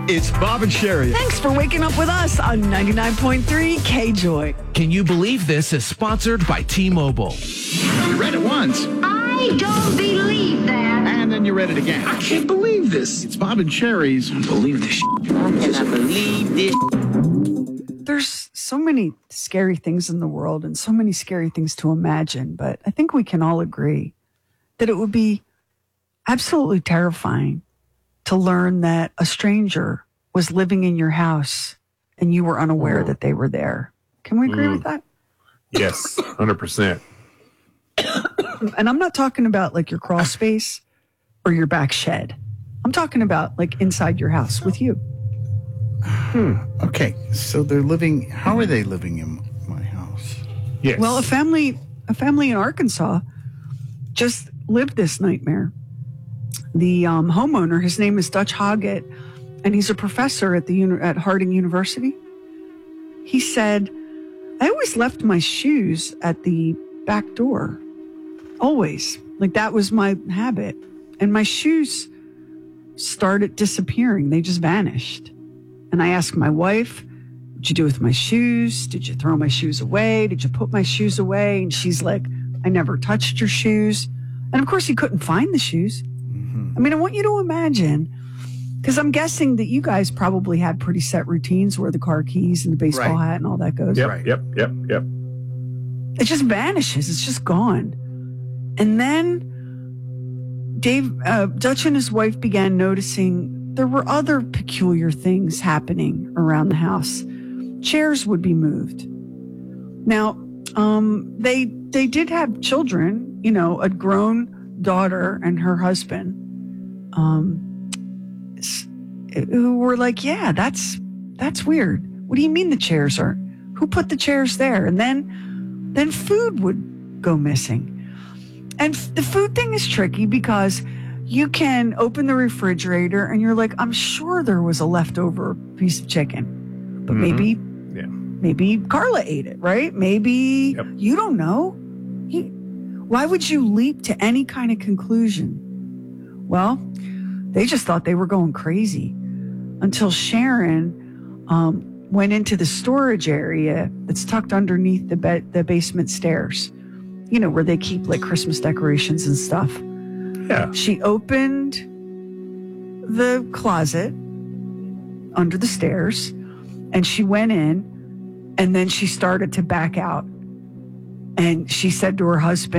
It's Bob and Sherry. Thanks for waking up with us on 99.3 KJOY. Can you believe this is sponsored by T-Mobile? You read it once, I don't believe that. and then you read it again. I can't believe this. It's Bob and Sherry's. I don't believe this. I cannot believe this. There's so many scary things in the world and so many scary things to imagine, but I think we can all agree that it would be absolutely terrifying to learn that a stranger was living in your house and you were unaware that they were there. Can we agree with that? Yes, 100%. And I'm not talking about like your crawl space or your back shed. I'm talking about like inside your house with you. Okay, so they're living. How are they living in my house? Yes. Well, a family in Arkansas just lived this nightmare. The homeowner, his name is Dutch Hoggett, and he's a professor at at Harding University. He said, I always left my shoes at the back door. Always. Like that was my habit. And my shoes started disappearing. They just vanished. And I asked my wife, what'd you do with my shoes? Did you throw my shoes away? Did you put my shoes away? And she's like, I never touched your shoes. And of course, he couldn't find the shoes. I mean, I want you to imagine, because I'm guessing that you guys probably had pretty set routines where the car keys and the baseball hat and all that goes. Yep, Right. yep. It just vanishes. It's just gone. And then Dutch and his wife began noticing there were other peculiar things happening around the house. Chairs would be moved. Now, they did have children, you know, a grown daughter and her husband, who were like, yeah, that's weird. What do you mean the chairs are? Who put the chairs there? And then food would go missing. And the food thing is tricky because you can open the refrigerator and you're like, I'm sure there was a leftover piece of chicken, but maybe Carla ate it, right? Maybe you don't know. Why would you leap to any kind of conclusion? Well, they just thought they were going crazy until Sharon went into the storage area that's tucked underneath the basement stairs, you know, where they keep like Christmas decorations and stuff. Yeah. She opened the closet under the stairs and she went in and then she started to back out. And she said to her husband,